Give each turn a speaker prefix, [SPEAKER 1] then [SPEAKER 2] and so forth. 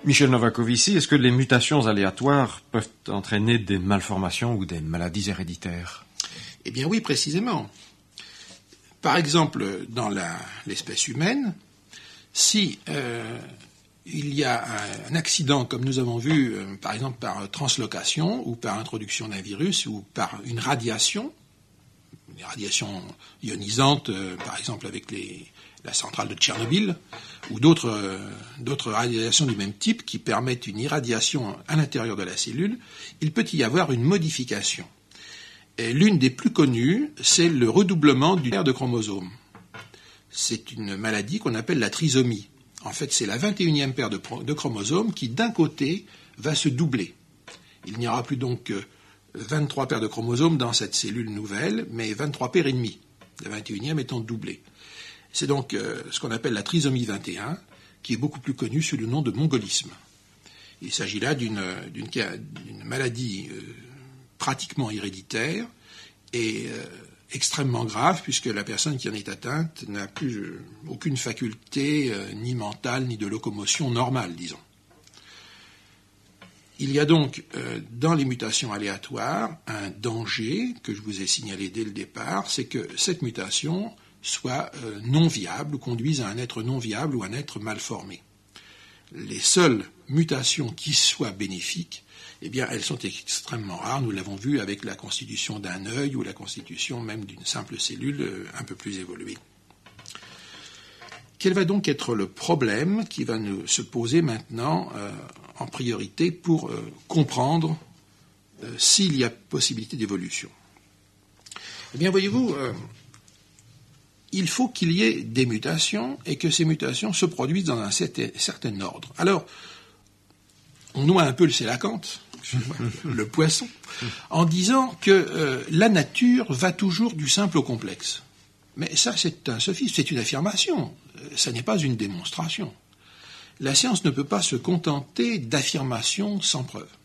[SPEAKER 1] Michel Novakovici, est-ce que les mutations aléatoires peuvent entraîner des malformations ou des maladies héréditaires?
[SPEAKER 2] Eh bien oui, précisément. Par exemple, dans l'espèce humaine, si il y a un accident, comme nous avons vu, par exemple par translocation ou par introduction d'un virus ou par une radiation ionisante, par exemple avec la centrale de Tchernobyl, ou d'autres radiations du même type qui permettent une irradiation à l'intérieur de la cellule, il peut y avoir une modification. Et l'une des plus connues, c'est le redoublement d'une paire de chromosomes. C'est une maladie qu'on appelle la trisomie. En fait, c'est la 21e paire de chromosomes qui, d'un côté, va se doubler. Il n'y aura plus donc 23 paires de chromosomes dans cette cellule nouvelle, mais 23 paires et demie, la 21e étant doublée. C'est donc ce qu'on appelle la trisomie 21, qui est beaucoup plus connue sous le nom de mongolisme. Il s'agit là d'une maladie pratiquement héréditaire et extrêmement grave, puisque la personne qui en est atteinte n'a plus aucune faculté ni mentale ni de locomotion normale, disons. Il y a donc dans les mutations aléatoires un danger que je vous ai signalé dès le départ, c'est que cette mutation soit non viable ou conduise à un être non viable ou un être mal formé. Les seules mutations qui soient bénéfiques, eh bien, elles sont extrêmement rares. Nous l'avons vu avec la constitution d'un œil ou la constitution même d'une simple cellule un peu plus évoluée. Quel va donc être le problème qui va se poser maintenant en priorité pour comprendre s'il y a possibilité d'évolution? Eh bien, voyez-vous, il faut qu'il y ait des mutations et que ces mutations se produisent dans un certain ordre. Alors, on noie un peu le sélacanthe, le poisson, en disant que la nature va toujours du simple au complexe. Mais ça, c'est un sophisme, c'est une affirmation, ça n'est pas une démonstration. La science ne peut pas se contenter d'affirmations sans preuve.